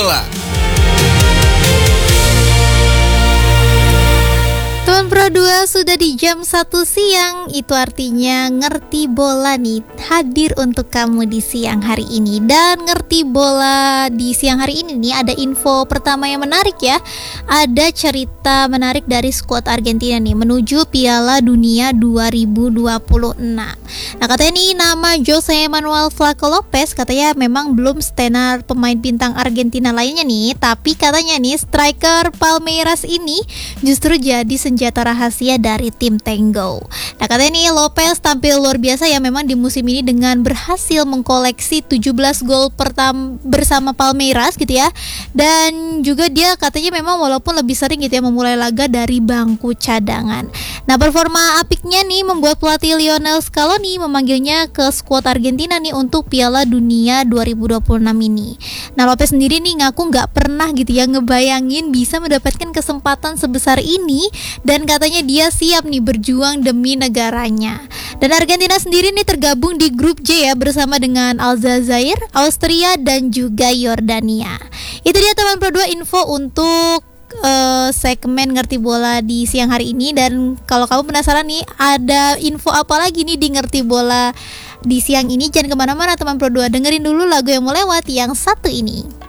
bola. Teman Pro 2 sudah di jam 1 siang, itu artinya Ngerti Bola nih hadir untuk kamu di siang hari ini. Dan Ngerti Bola di siang hari ini nih ada info pertama yang menarik ya. Ada cerita menarik dari skuad Argentina nih menuju Piala Dunia 2026. Nah katanya nih nama Jose Manuel Flaco Lopez katanya memang belum setenar pemain bintang Argentina lainnya nih. Tapi katanya nih striker Palmeiras ini justru jadi senjata rahasia dari tim Tango. Nah katanya nih Lopez tampil luar biasa ya memang di musim ini dengan berhasil mengkoleksi 17 gol bersama Palmeiras gitu ya. Dan juga dia katanya memang walaupun lebih sering gitu ya memulai laga dari bangku cadangan. Nah performa apiknya nih membuat pelatih Lionel Scaloni memanggilnya ke skuad Argentina nih untuk Piala Dunia 2026 ini. Nah Lopez sendiri nih ngaku gak pernah gitu ya ngebayangin bisa mendapatkan kesempatan sebesar ini. Dan katanya dia siap nih berjuang demi negaranya. Dan Argentina sendiri nih tergabung di grup J ya bersama dengan Aljazair, Austria dan juga Yordania. Itu dia teman Pro 2 info untuk segmen Ngerti Bola di siang hari ini. Dan kalau kamu penasaran nih ada info apa lagi nih di Ngerti Bola di siang ini, jangan kemana-mana teman Pro 2, dengerin dulu lagu yang mau lewat yang satu ini.